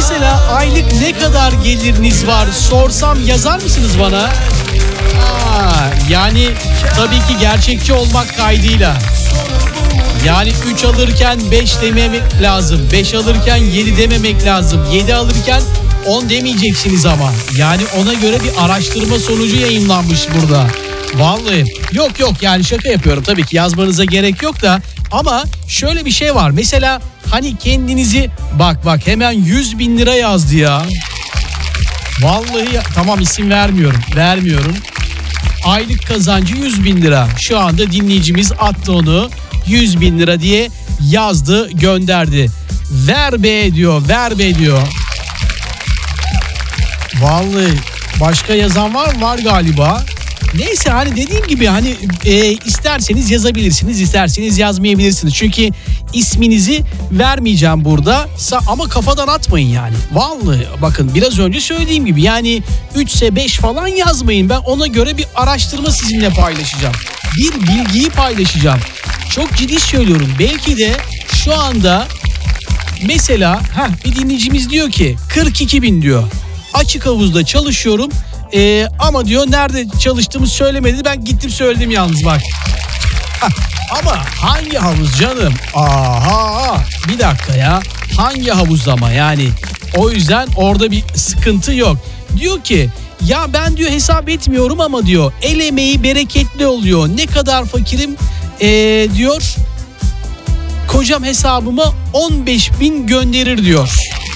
Mesela aylık ne kadar geliriniz var sorsam yazar mısınız bana? Yani tabii ki gerçekçi olmak kaydıyla. Yani 3 alırken 5 dememek lazım. 5 alırken 7 dememek lazım. 7 alırken 10 demeyeceksiniz ama. Yani ona göre bir araştırma sonucu yayınlanmış burada. Vallahi yok yani şaka yapıyorum. Tabii ki yazmanıza gerek yok da. Ama şöyle bir şey var. Mesela hani kendinizi bak hemen 100 bin lira yazdı ya. Vallahi tamam, isim vermiyorum. Aylık kazancı 100 bin lira. Şu anda dinleyicimiz attı onu. 100 bin lira diye yazdı, gönderdi. Ver be diyor. Vallahi başka yazan var galiba. Neyse, hani dediğim gibi hani isterseniz yazabilirsiniz, isterseniz yazmayabilirsiniz. Çünkü isminizi vermeyeceğim burada. Ama kafadan atmayın yani. Vallahi bakın, biraz önce söylediğim gibi yani 3 ise 5 falan yazmayın. Ben ona göre bir araştırma sizinle paylaşacağım. Bir bilgiyi paylaşacağım. Çok ciddi söylüyorum. Belki de şu anda mesela bir dinleyicimiz diyor ki 42 bin diyor. Açık havuzda çalışıyorum. Ama diyor nerede çalıştığımı söylemedi. Ben gittim söyledim yalnız bak. Ama hangi havuz canım? Bir dakika ya. Hangi havuz ama yani? O yüzden orada bir sıkıntı yok. Diyor ki ya ben diyor hesap etmiyorum ama diyor el emeği bereketli oluyor. Ne kadar fakirim diyor. Kocam hesabıma 15 bin gönderir diyor.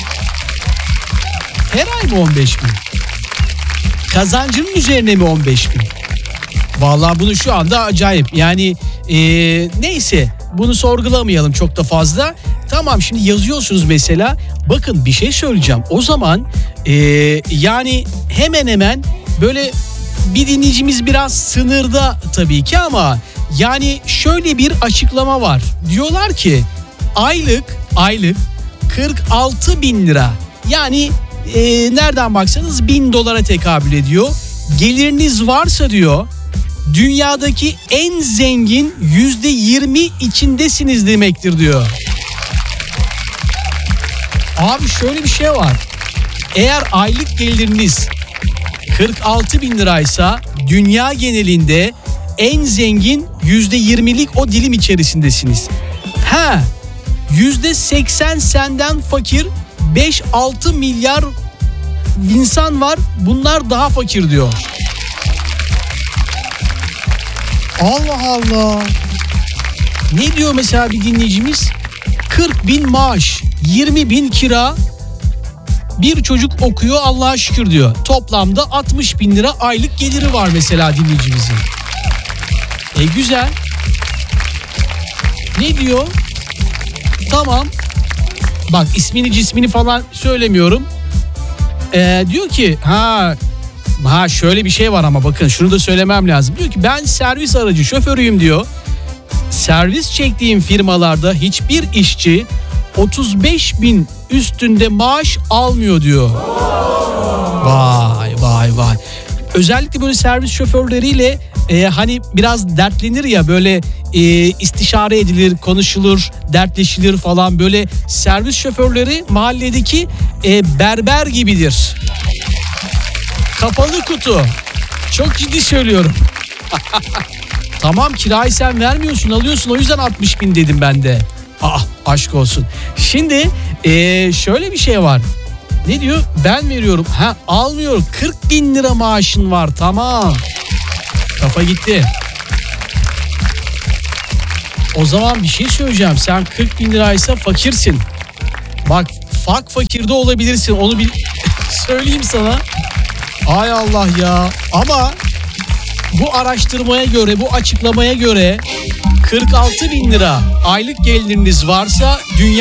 Her ay mı 15 bin? Kazancının üzerine mi 15 bin? Vallahi bunu şu anda acayip. Yani neyse, bunu sorgulamayalım çok da fazla. Tamam, şimdi yazıyorsunuz mesela. Bakın bir şey söyleyeceğim. O zaman yani hemen böyle bir dinleyicimiz biraz sınırda tabii ki ama yani şöyle bir açıklama var. Diyorlar ki aylık 46 bin lira. Yani nereden baksanız 1000 dolara tekabül ediyor. Geliriniz varsa diyor dünyadaki en zengin %20 içindesiniz demektir diyor. Abi şöyle bir şey var. Eğer aylık geliriniz 46 bin liraysa dünya genelinde en zengin %20'lik o dilim içerisindesiniz. %80 senden fakir, 5-6 milyar insan var. Bunlar daha fakir diyor. Allah Allah. Ne diyor mesela bir dinleyicimiz? 40 bin maaş, 20 bin kira, bir çocuk okuyor Allah'a şükür diyor. Toplamda 60 bin lira aylık geliri var mesela dinleyicimizin. Güzel. Ne diyor? Tamam. Bak ismini cismini falan söylemiyorum. Diyor ki şöyle bir şey var ama bakın şunu da söylemem lazım. Diyor ki ben servis aracı şoförüyüm diyor. Servis çektiğim firmalarda hiçbir işçi 35 bin üstünde maaş almıyor diyor. Vay. Özellikle böyle servis şoförleriyle hani biraz dertlenir ya, böyle istişare edilir, konuşulur, dertleşilir falan. Böyle servis şoförleri mahalledeki berber gibidir. Kapalı kutu. Çok ciddi söylüyorum. Tamam, kirayı sen vermiyorsun, alıyorsun, o yüzden 60 bin dedim ben de. Aşk olsun. Şimdi şöyle bir şey var. Ne diyor? Ben veriyorum. Almıyor. 40 bin lira maaşın var. Tamam. Kafa gitti. O zaman bir şey söyleyeceğim. Sen 40 bin liraysa fakirsin. Bak fakir de olabilirsin. Onu bir söyleyeyim sana. Ay Allah ya. Ama bu araştırmaya göre, bu açıklamaya göre 46 bin lira aylık geliriniz varsa dünya